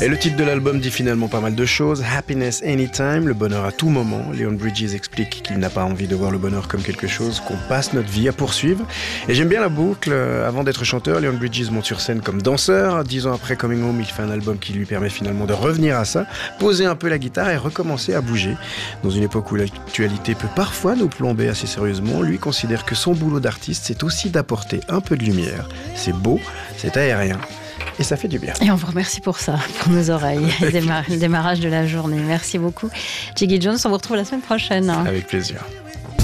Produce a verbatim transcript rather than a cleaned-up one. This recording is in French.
Et le titre de l'album dit finalement pas mal de choses. Happiness Anytime, le bonheur à tout moment. Leon Bridges explique qu'il n'a pas envie de voir le bonheur comme quelque chose qu'on passe notre vie à poursuivre. Et j'aime bien la boucle. Avant d'être chanteur, Leon Bridges monte sur scène comme danseur. Dix ans après Coming Home, il fait un album qui lui permet finalement de revenir à ça, poser un peu la guitare et recommencer à bouger. Dans une époque où l'actualité peut parfois nous plomber assez sérieusement, lui considère que son boulot d'artiste, c'est aussi d'apporter un peu de lumière. C'est beau, c'est aérien. Et ça fait du bien. Et on vous remercie pour ça, pour nos oreilles, le, démar- le démarrage de la journée. Merci beaucoup. Jiggy Jones, on vous retrouve la semaine prochaine. Avec plaisir.